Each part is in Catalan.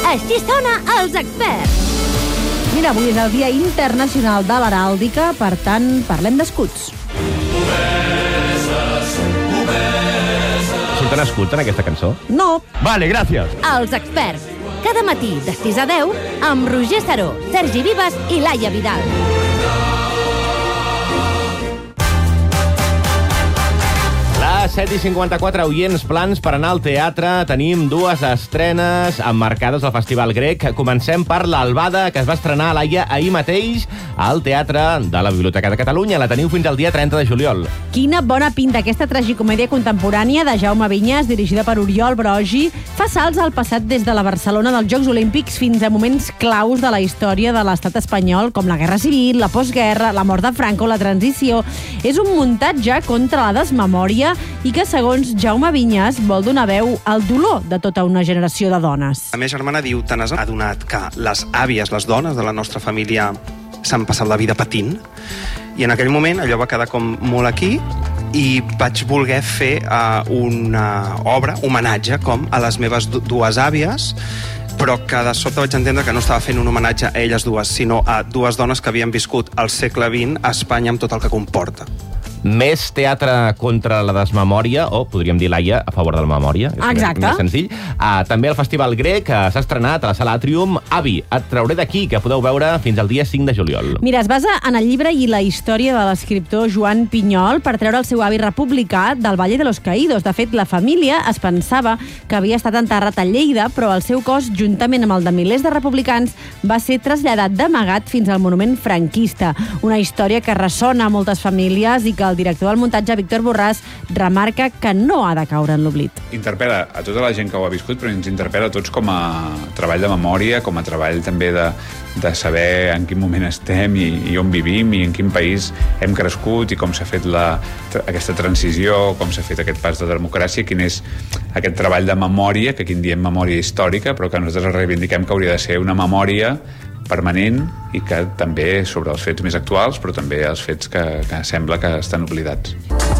Així sona Els Experts. Mira, avui és el Dia Internacional de l'Heràldica, per tant, parlem d'escuts. Surten escuts en aquesta cançó? No. Vale, gràcies. Els Experts. Cada matí de 6 a 10 amb Roger Saró, Sergi Vives i Laia Vidal. Les 7:54, oients plans per anar al teatre. Tenim dues estrenes emmarcades al Festival Grec. Comencem per l'Albada, que es va estrenar a Laia ahir mateix al Teatre de la Biblioteca de Catalunya. La teniu fins al dia 30 de juliol. Quina bona pinta aquesta tragicomèdia contemporània de Jaume Vinyes, dirigida per Oriol Brogi, fa salts al passat des de la Barcelona dels Jocs Olímpics fins a moments claus de la història de l'estat espanyol, com la Guerra Civil, la postguerra, la mort de Franco, la transició. És un muntatge contra la desmemòria i que, segons Jaume Vinyes, vol donar veu al dolor de tota una generació de dones. La meva germana diu: te n'has adonat que les àvies, les dones de la nostra família, s'han passat la vida patint? I en aquell moment allò va quedar com molt aquí i vaig voler fer una obra, homenatge, com a les meves dues àvies, però que de sobte vaig entendre que no estava fent un homenatge a elles dues, sinó a dues dones que havien viscut al segle XX a Espanya amb tot el que comporta. Més teatre contra la desmemòria, o podríem dir, Laia, a favor de la memòria. Exacte. Més senzill. També el Festival Grec s'ha estrenat a la Sala Atrium. Avi, et trauré d'aquí, que podeu veure fins al dia 5 de juliol. Mira, es basa en el llibre i la història de l'escriptor Joan Pinyol per treure el seu avi republicà del Valle de los Caídos. De fet, la família es pensava que havia estat enterrat a Lleida, però el seu cos, juntament amb el de milers de republicans, va ser traslladat d'amagat fins al monument franquista. Una història que ressona a moltes famílies i que el director del muntatge, Víctor Borràs, remarca que no ha de caure en l'oblit. Interpel·la a tota la gent que ho ha viscut, però ens interpel·la a tots com a treball de memòria, com a treball també de saber en quin moment estem i on vivim i en quin país hem crescut i com s'ha fet aquesta transició, com s'ha fet aquest pas de democràcia, quin és aquest treball de memòria, que aquí en diem memòria històrica, però que nosaltres reivindiquem que hauria de ser una memòria permanent i que també sobre els fets més actuals, però també els fets que sembla que estan oblidats.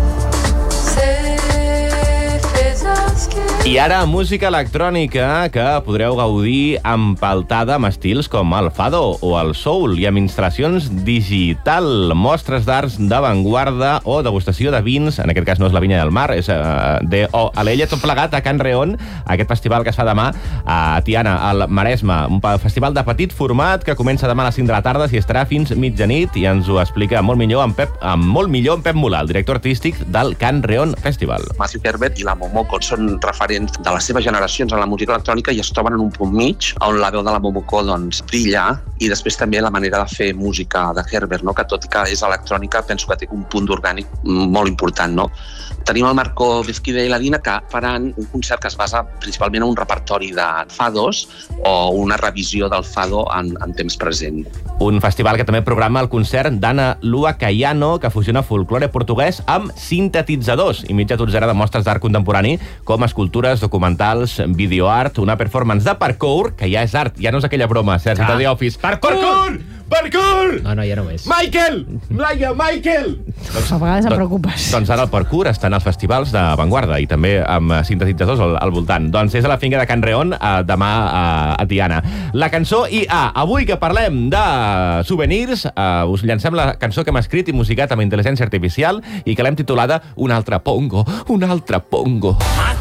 I ara, música electrònica que podreu gaudir empaltada amb estils com el fado o el soul i amb instal·lacions digital, mostres d'arts d'avantguarda o degustació de vins, en aquest cas no és la Vinya del Mar, és de Alella, tot plegat a Can Reon, aquest festival que es fa demà a Tiana, al Maresme, un festival de petit format que comença demà a les 5 de la tarda i estarà fins mitjanit, i ens ho explica molt millor en Pep Mulà, el director artístic del Can Reon Festival. Matthew Herbert i la Momoko són referents de les seves generacions en la música electrònica i es troben en un punt mig on la veu de la Momoko brilla, i després també la manera de fer música de Herbert, no? Que tot i que és electrònica penso que té un punt orgànic molt important. No? Tenim el Marco Beskide i la Dina, que faran un concert que es basa principalment en un repertori de fados o una revisió del fado en temps present. Un festival que també programa el concert d'Anna Lua Caiano, que fusiona folklore portuguès amb sintetitzadors i mitja dotzena de mostres d'art contemporani com escultures, documentals, videoart, una performance de parkour, que ja és art, ja no és aquella broma, Sergi, de The Office. Parkour! Parkour! No, ja no és. Michael! Laia, Michael! A vegades em preocupes. Doncs ara el parkour està en els festivals d'avantguarda i també amb sintetitzadors al voltant. Doncs és a la finca de Can Reon demà a Tiana. La cançó IA. Avui que parlem de souvenirs, us llancem la cançó que hem escrit i musicat amb intel·ligència artificial i que l'hem titulada Un altre Pongo. Un altre Pongo.